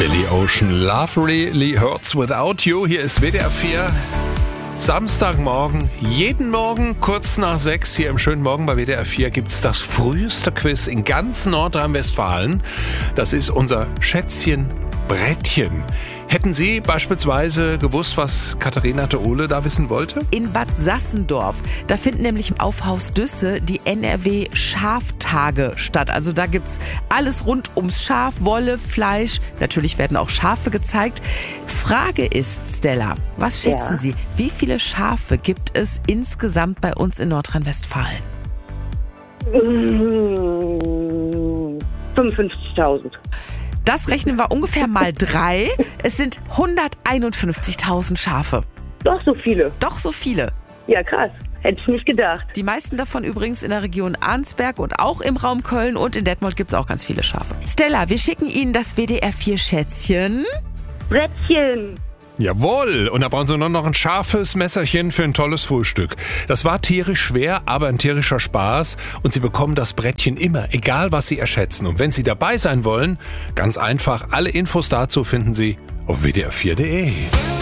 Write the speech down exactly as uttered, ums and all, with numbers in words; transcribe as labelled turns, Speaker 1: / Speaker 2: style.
Speaker 1: Billy Ocean, Love Really Hurts Without You. Hier ist W D R vier. Samstagmorgen, jeden Morgen kurz nach sechs hier im schönen Morgen bei W D R vier gibt's das früheste Quiz in ganz Nordrhein-Westfalen. Das ist unser Schätzchen-Brettchen. Hätten Sie beispielsweise gewusst, was Katharina Theole da wissen wollte?
Speaker 2: In Bad Sassendorf, da finden nämlich im Aufhaus Düsse die N R W Schaftage statt. Also da gibt's alles rund ums Schaf, Wolle, Fleisch. Natürlich werden auch Schafe gezeigt. Frage ist, Stella, was schätzen
Speaker 3: Ja.
Speaker 2: Sie, wie viele Schafe gibt es insgesamt bei uns in Nordrhein-Westfalen?
Speaker 3: Mmh, fünfundfünfzigtausend.
Speaker 2: Das rechnen wir ungefähr mal drei. Es sind hunderteinundfünfzigtausend Schafe.
Speaker 3: Doch so viele.
Speaker 2: Doch so viele.
Speaker 3: Ja, krass. Hätte ich nicht gedacht.
Speaker 2: Die meisten davon übrigens in der Region Arnsberg und auch im Raum Köln, und in Detmold gibt es auch ganz viele Schafe. Stella, wir schicken Ihnen das W D R vier Schätzchen.
Speaker 3: Brettchen.
Speaker 1: Jawohl, und da brauchen Sie nur noch ein scharfes Messerchen für ein tolles Frühstück. Das war tierisch schwer, aber ein tierischer Spaß. Und Sie bekommen das Brettchen immer, egal was Sie erschätzen. Und wenn Sie dabei sein wollen, ganz einfach, alle Infos dazu finden Sie auf w d r vier punkt d e.